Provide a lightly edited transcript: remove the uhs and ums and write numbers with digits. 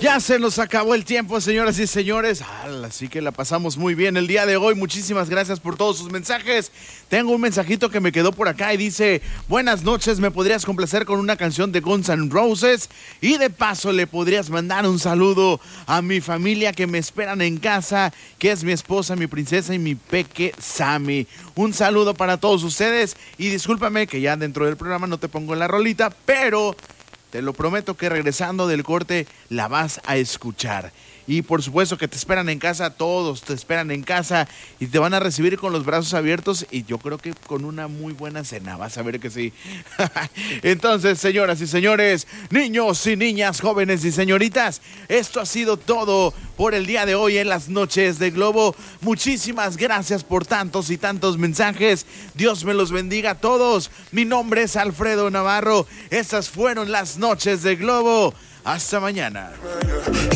Ya se nos acabó el tiempo, señoras y señores. Así que la pasamos muy bien el día de hoy. Muchísimas gracias por todos sus mensajes. Tengo un mensajito que me quedó por acá y dice: buenas noches, ¿me podrías complacer con una canción de Guns N' Roses? Y de paso le podrías mandar un saludo a mi familia que me esperan en casa, que es mi esposa, mi princesa y mi peque Sammy. Un saludo para todos ustedes y discúlpame que ya dentro del programa no te pongo la rolita, pero te lo prometo que regresando del corte la vas a escuchar. Y por supuesto que te esperan en casa, todos te esperan en casa y te van a recibir con los brazos abiertos y yo creo que con una muy buena cena, vas a ver que sí. Entonces, señoras y señores, niños y niñas, jóvenes y señoritas, esto ha sido todo por el día de hoy en las Noches de Globo. Muchísimas gracias por tantos y tantos mensajes. Dios me los bendiga a todos. Mi nombre es Alfredo Navarro. Estas fueron las Noches de Globo. Hasta mañana.